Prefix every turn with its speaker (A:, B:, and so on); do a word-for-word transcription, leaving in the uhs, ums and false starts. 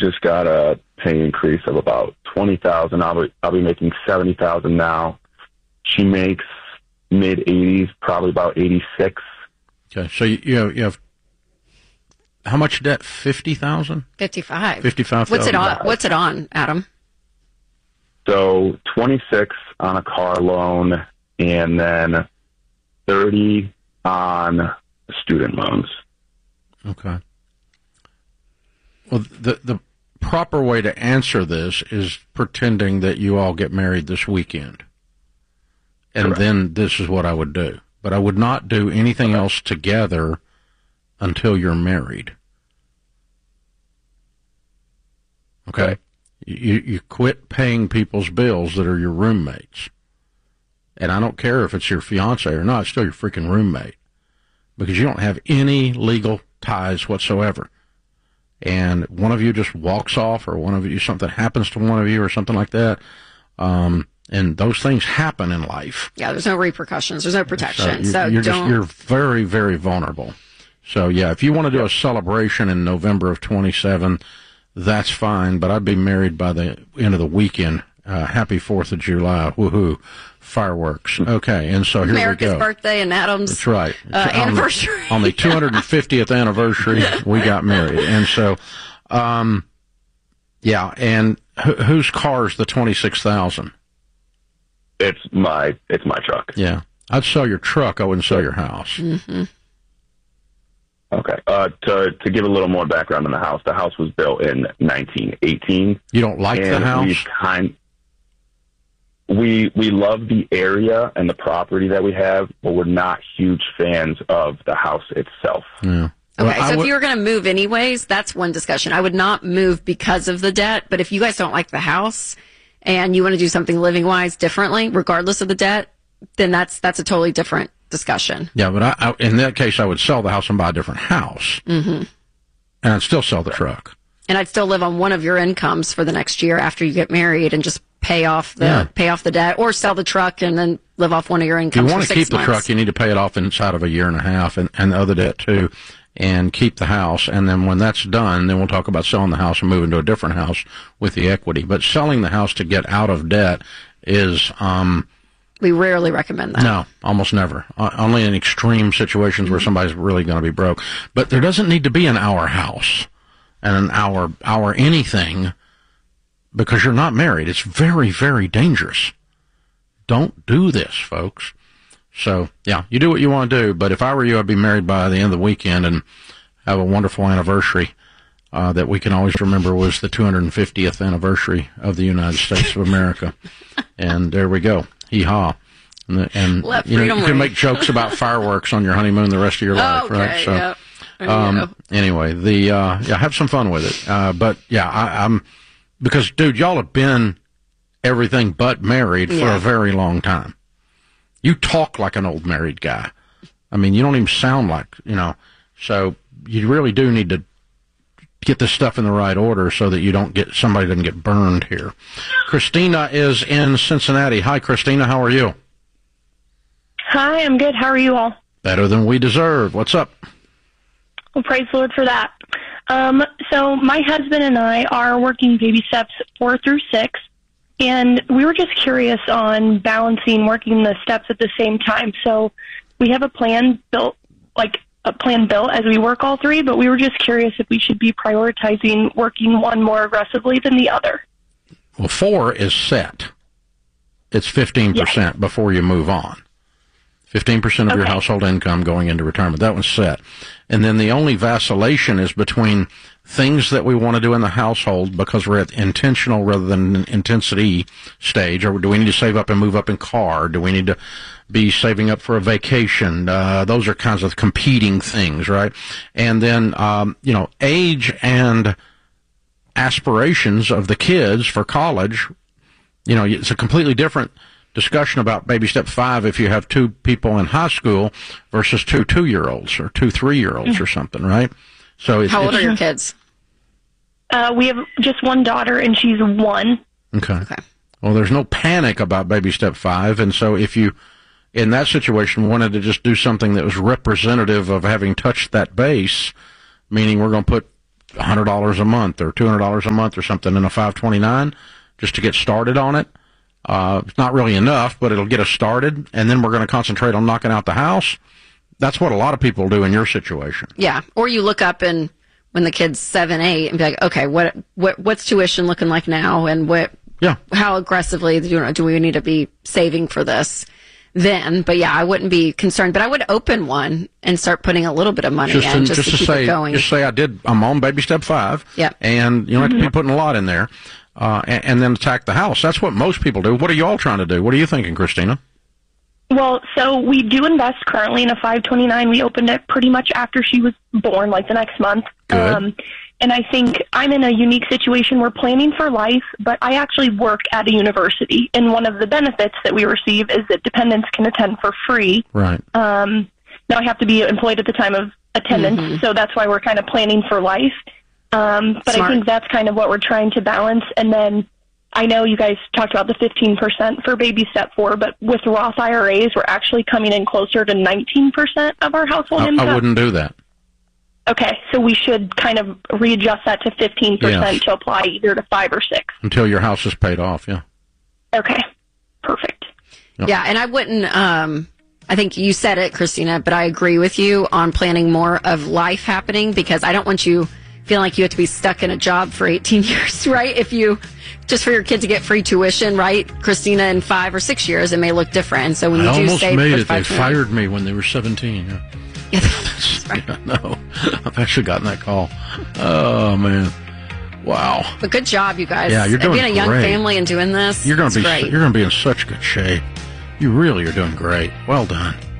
A: just got a pay increase of about twenty thousand dollars. I'll be, I'll be making seventy thousand dollars now. She makes mid-eighties, probably about eighty-six.
B: Okay, so you, you, have, you have how much debt? fifty thousand dollars?
C: fifty-five.
B: fifty-five thousand
C: What's
B: dollars.
C: it on? What's it on, Adam?
A: So twenty-six on a car loan and then thirty on student loans.
B: Okay. Well, the the proper way to answer this is pretending that you all get married this weekend. And Correct. Then this is what I would do. But I would not do anything else together until you're married. Okay? You, you quit paying people's bills that are your roommates. And I don't care if it's your fiance or not, it's still your freaking roommate. Because you don't have any legal ties whatsoever. And one of you just walks off, or one of you, something happens to one of you or something like that, um, and those things happen in life.
C: Yeah, there's no repercussions. There's no protection.
B: So,
C: so
B: you're,
C: don't...
B: just, you're very, very vulnerable. So, yeah, if you want to do a celebration in November of twenty-seven, that's fine, but I'd be married by the end of the weekend. Uh, happy fourth of July. Woohoo. Fireworks. Okay, and so here
C: America's
B: we go.
C: birthday and Adam's
B: That's right.
C: Uh,
B: on
C: anniversary.
B: The, on the two hundred fiftieth anniversary, we got married. And so, um, yeah, and wh- whose car is the twenty-six thousand dollars?
A: It's my, it's my truck.
B: Yeah. I'd sell your truck. I wouldn't sell your house.
C: Mm-hmm.
A: Okay. Uh, to to give a little more background on the house, the house was built in nineteen eighteen.
B: You don't like the house?
A: We kind we we love the area and the property that we have, but we're not huge fans of the house itself.
B: Yeah.
C: Okay,
B: well,
C: so
B: would,
C: if you were going to move anyways, that's one discussion. I would not move because of the debt, but if you guys don't like the house and you want to do something living-wise differently, regardless of the debt, then that's that's a totally different discussion.
B: Yeah, but I, I, in that case, I would sell the house and buy a different house.
C: Mm-hmm.
B: And I'd still sell the truck.
C: And I'd still live on one of your incomes for the next year after you get married and just pay off the
B: yeah.
C: pay off the debt, or sell the truck and then live off one of your incomes.
B: If you want
C: for
B: to
C: six
B: keep
C: months.
B: the truck, you need to pay it off inside of a year and a half, and, and the other debt too, and keep the house. And then when that's done, then we'll talk about selling the house and moving to a different house with the equity. But selling the house to get out of debt is um
C: we rarely recommend that.
B: No, almost never. Uh, only in extreme situations where somebody's really going to be broke. But there doesn't need to be an hour house and an hour hour anything, because you're not married. It's very, very dangerous. Don't do this, folks. So, yeah, you do what you want to do. But if I were you, I'd be married by the end of the weekend and have a wonderful anniversary uh, that we can always remember was the two hundred fiftieth anniversary of the United States of America. And there we go. Hee-haw. And, and you know, you can make jokes about fireworks on your honeymoon the rest of your life,
C: okay,
B: right? So,
C: yep.
B: um, anyway, the uh, yeah, have some fun with it. Uh, but yeah, I, I'm because dude, y'all have been everything but married for
C: yeah.
B: a very long time. You talk like an old married guy. I mean, you don't even sound like, you know. So you really do need to get this stuff in the right order so that you don't get somebody doesn't get burned here. Christina is in Cincinnati. Hi, Christina. How are you?
D: Hi, I'm good. How are you all?
B: Better than we deserve. What's up?
D: Well, praise the Lord for that. Um, so my husband and I are working baby steps four through six, and we were just curious on balancing working the steps at the same time. So we have a plan built, like a plan built as we work all three, but we were just curious if we should be prioritizing working one more aggressively than the other.
B: Well, four is set. It's fifteen percent yes. before you move on. fifteen percent of okay. your household income going into retirement. That one's set. And then the only vacillation is between things that we want to do in the household because we're at intentional rather than intensity stage, or do we need to save up and move up in car? Do we need to be saving up for a vacation? Uh, those are kinds of competing things, right? And then, um, you know, age and aspirations of the kids for college, you know, it's a completely different discussion about baby step five if you have two people in high school versus two two-year-olds or two three-year-olds mm-hmm. or something, right? So it's,
C: how old
B: it's,
C: are your kids?
D: Uh, we have just one daughter, and she's one.
B: Okay.
C: Okay.
B: Well, there's no panic about baby step five, and so if you, in that situation, wanted to just do something that was representative of having touched that base, meaning we're going to put one hundred dollars a month or two hundred dollars a month or something in a five twenty-nine just to get started on it. Uh, it's not really enough, but it'll get us started, and then we're going to concentrate on knocking out the house. That's what a lot of people do in your situation.
C: Yeah, or you look up and when the kid's seven, eight, and be like, okay, what what what's tuition looking like now, and what
B: yeah,
C: how aggressively do, you know, do we need to be saving for this? Then, but yeah, I wouldn't be concerned, but I would open one and start putting a little bit of money
B: just
C: in
B: in,
C: just,
B: just
C: to,
B: to
C: keep
B: say,
C: it going.
B: Just say I did. I'm on baby step five.
C: Yep.
B: And you don't have to be putting a lot in there, uh, and, and then attack the house. That's what most people do. What are you all trying to do? What are you thinking, Christina?
D: Well, so we do invest currently in a five twenty-nine. We opened it pretty much after she was born, like the next month.
B: Good.
D: Um, and I think I'm in a unique situation. We're planning for life, but I actually work at a university. And one of the benefits that we receive is that dependents can attend for free.
B: Right.
D: Um, now I have to be employed at the time of attendance, mm-hmm. so that's why we're kind of planning for life. Um, but
C: Smart.
D: I think that's kind of what we're trying to balance. And then I know you guys talked about the fifteen percent for baby step four, but with Roth I R As, we're actually coming in closer to nineteen percent of our household
B: I,
D: income.
B: I wouldn't do that.
D: Okay, so we should kind of readjust that to fifteen percent
B: Yes.
D: to apply either to five or six.
B: Until your house is paid off, yeah.
D: Okay, perfect.
B: Yep.
C: Yeah, and I wouldn't, um, I think you said it, Christina, but I agree with you on planning more of life happening, because I don't want you feeling like you have to be stuck in a job for eighteen years, right? If you, just for your kid to get free tuition, right? Christina, in five or six years, it may look different. So when you
B: I
C: do
B: almost
C: save
B: made
C: for
B: it. They
C: five
B: fired me when they were seventeen. Yeah.
C: Yeah, that's right.
B: Yeah, no, I've actually gotten that call. Oh, man. Wow.
C: But good job, you guys.
B: Yeah, you're doing
C: being a young
B: great.
C: family and doing this.
B: You're going to be
C: great.
B: you're going to be in such good shape. You really are doing great. Well done.